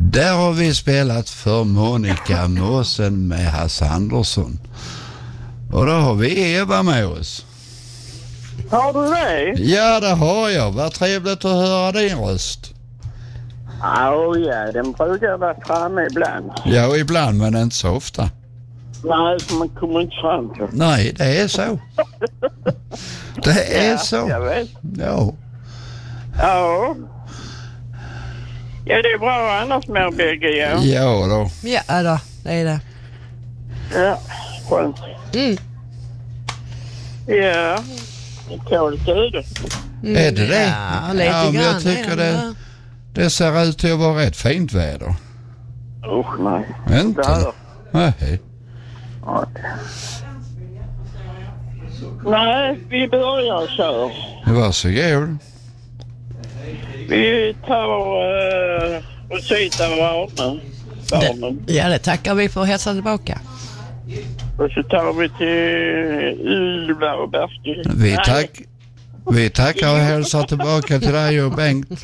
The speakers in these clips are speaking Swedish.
Där har vi spelat för Monica Måsen med Hasse Andersson. Och då har vi Eva med oss. Har du det? Ja, det har jag. Vad trevligt att höra din röst. Ja, den brukar vara framme ibland. Ja, ibland, men inte så ofta. Nej, så man kommer inte fram till. Nej, det är så. Det är så. Jag vet. Ja. Ja. Ja, det är bra annars med bägge, ja. Ja då. Ja då, det är det. Ja, skönt. Ja, det tål lite öde. Är det det? Ja, lite men grann. jag tycker det ser ut till att vara rätt fint väder. Usch, nej. Inte? Där. Nej. Nej, vi börjar och kör. Varsågod. Vi tar och sytar barnen. Ja, det tackar vi för att hälsa tillbaka. Och så tar vi till Ylva och Bertil. Vi tackar och hälsar tillbaka till dig och Bengt.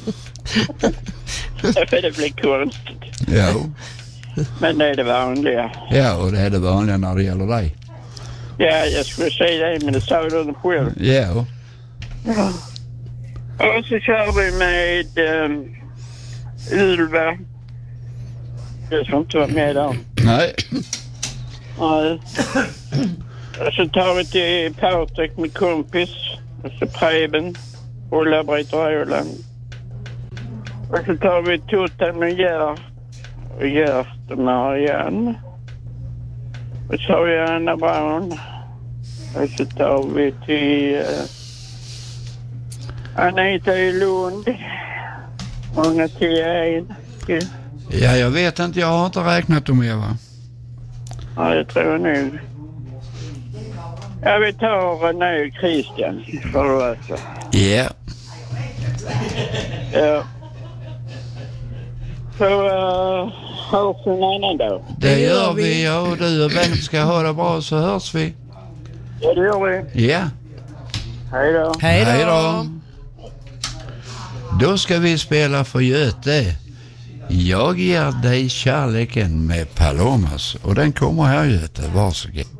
För det blir konstigt. Ja. Men det är det vanliga. Ja, och det är det vanliga när det gäller dig. Ja, jag skulle säga det, men det sa du själv. Ja. Och så kör vi med Ylva. Jag ska inte vara med där. Nej. Nej. Och så tar vi till Patrik med kompis. Och så Preben. Ulla-Britt och Åland. Och så tar vi Totten med Gert och Marianne. Och så har vi Anna Braun. Och så tar vi till Anita i Lund. Många till en. Ja, jag vet inte. Jag har inte räknat dem, Eva. Ja, det tror jag nog. Ja, vi tar nu Christian. För det alltså. Ja. Ja. Så hörs en annan dag. Det gör vi. Ja, och du och Bengt ska ha det bra, så hörs vi. Ja, det gör vi. Ja. Hej då. Hej då. Då ska vi spela för Göte. Jag ger dig kärleken med Palomas. Och den kommer här, Göte. Varsågod.